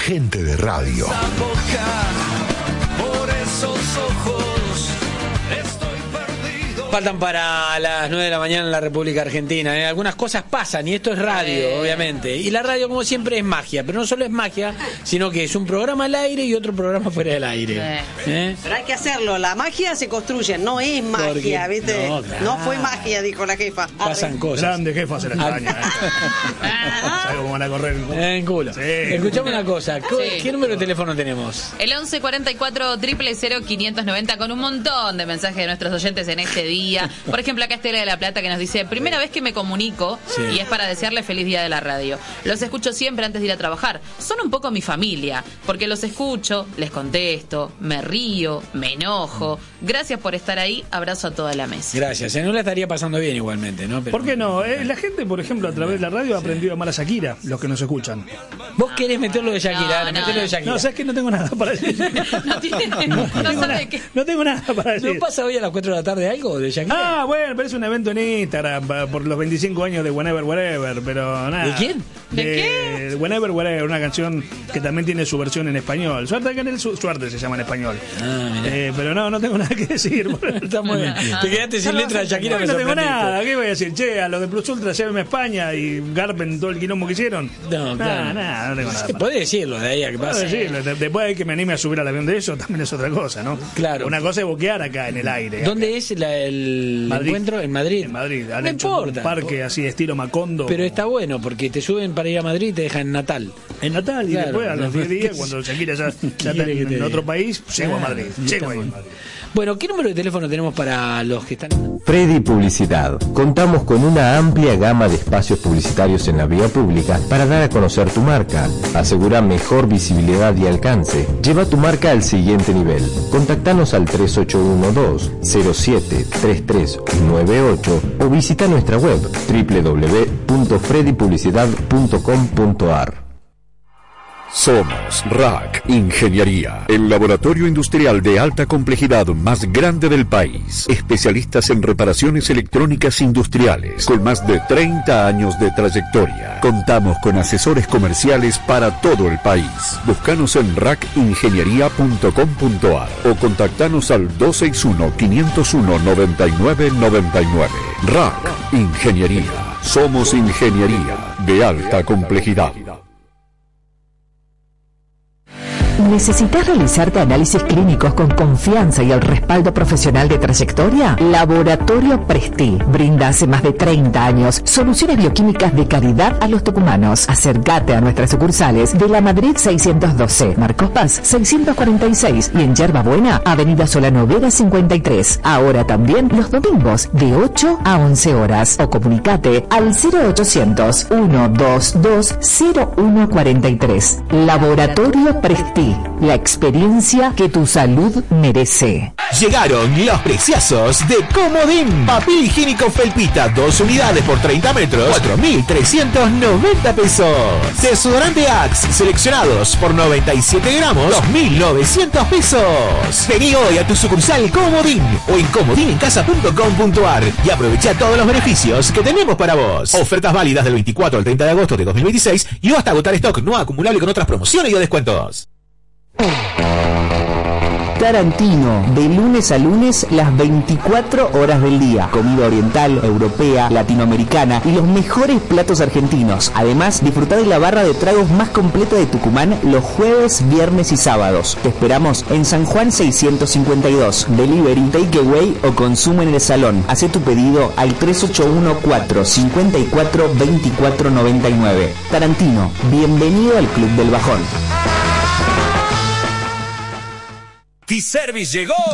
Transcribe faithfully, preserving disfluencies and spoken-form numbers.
gente de radio. Faltan para las nueve de la mañana en la República Argentina, ¿eh? Algunas cosas pasan y esto es radio, eh. obviamente. Y la radio, como siempre, es magia. Pero no solo es magia, sino que es un programa al aire y otro programa fuera del aire. Eh. ¿Eh? Pero hay que hacerlo. La magia se construye, no es magia, Porque, ¿viste? No, claro. no fue magia, dijo la jefa. Pasan Arre. cosas. Grande jefa se la extraña. ¿Sabes cómo van a correr? En culo. Sí. Escuchame una cosa. ¿Qué, Sí. ¿Qué número de teléfono tenemos? El once cuarenta y cuatro, cero cero cero, quinientos noventa, con un montón de mensajes de nuestros oyentes en este día. Por ejemplo, acá Estela de la Plata que nos dice: primera vez que me comunico, Sí. y es para desearle feliz día de la radio. Los escucho siempre antes de ir a trabajar. Son un poco mi familia, porque los escucho, les contesto, me río, me enojo. Gracias por estar ahí. Abrazo a toda la mesa. Gracias. No la estaría pasando bien igualmente, ¿no? Pero... ¿Por qué no? Eh, la gente, por ejemplo, a través de la radio ha aprendido a amar a Shakira, los que nos escuchan. Vos querés meterlo de Shakira, No, no, meterlo de Shakira. No, sabes que no tengo nada para decir. No tiene, no, No tengo, sabe nada, qué. no tengo nada para decir. ¿No pasa hoy a las cuatro de la tarde algo de Shakira? Ah, bueno, pero es un evento en Instagram pa- por los veinticinco años de Whenever Wherever, pero nada. ¿De quién? ¿De De qué? Whenever Wherever, una canción que también tiene su versión en español. Suerte que en el su- suerte se llama en español. Ah, mirá. Eh, pero no, no tengo nada que decir. Está muy bien. Te quedaste sin letra de Shakira, me No tengo sorprendiste. nada. ¿Qué voy a decir? Che, a los de Plus Ultra, llévenme a España y garpen todo el quilombo que hicieron. No, claro. Nada, nada, no tengo nada. Sí, para- podés decirlo de ahí a que Puedo pasa. decirlo. De- Después de que me anime a subir al avión de ellos, también es otra cosa, ¿no? Claro. Una cosa es boquear acá en el aire. ¿Dónde acá. es la- el Madrid. encuentro? En Madrid. En Madrid. Han No hecho importa. un parque así estilo Macondo. Pero está bueno porque te suben para ir a Madrid y te dejan en Natal. En Natal y Claro. después a los diez días, cuando Shakira ya, ya está quiere que en, te en diga? otro país, llego a Claro, Madrid. y Llego está ahí muy en bien. Madrid. Bueno, ¿qué número de teléfono tenemos para los que están? Freddy Publicidad. Contamos con una amplia gama de espacios publicitarios en la vía pública para dar a conocer tu marca. Asegura mejor visibilidad y alcance. Lleva tu marca al siguiente nivel. Contactanos al tres ocho uno dos, cero siete, tres tres nueve ocho o visita nuestra web doble u doble u doble u punto freddy publicidad punto com punto a r. Somos R A C Ingeniería, el laboratorio industrial de alta complejidad más grande del país. Especialistas en reparaciones electrónicas industriales, con más de treinta años de trayectoria. Contamos con asesores comerciales para todo el país. Búscanos en rac ingeniería punto com punto a r o contactanos al dos seis uno, cinco cero uno, nueve nueve nueve nueve. R A C Ingeniería. Somos ingeniería de alta complejidad. ¿Necesitas realizarte análisis clínicos con confianza y el respaldo profesional de trayectoria? Laboratorio Presti brinda hace más de treinta años soluciones bioquímicas de calidad a los tucumanos. Acércate a nuestras sucursales de La Madrid seiscientos doce, Marcos Paz seiscientos cuarenta y seis y en Yerba Buena, Avenida Solano Vera cincuenta y tres. Ahora también los domingos de ocho a once horas. O comunicate al cero ochocientos, ciento veintidós, cero uno cuarenta y tres. Laboratorio Presti. La experiencia que tu salud merece. Llegaron los preciazos de Comodín. Papel higiénico Felpita, dos unidades por treinta metros, cuatro mil trescientos noventa pesos. Desodorante Axe, seleccionados por noventa y siete gramos, dos mil novecientos pesos. Vení hoy a tu sucursal Comodín o en comodín en casa punto com punto a r y aprovecha todos los beneficios que tenemos para vos. Ofertas válidas del veinticuatro al treinta de agosto de dos mil veintiséis y o hasta agotar stock no acumulable con otras promociones y o descuentos. Tarantino, de lunes a lunes, las veinticuatro horas del día. Comida oriental, europea, latinoamericana y los mejores platos argentinos. Además, disfruta de la barra de tragos más completa de Tucumán los jueves, viernes y sábados. Te esperamos en San Juan seiscientos cincuenta y dos. Delivery, takeaway o consumo en el salón. Haz tu pedido al tres ocho uno cuatro, cinco cuatro, dos cuatro nueve nueve. Tarantino, bienvenido al Club del Bajón. T-Service llegó.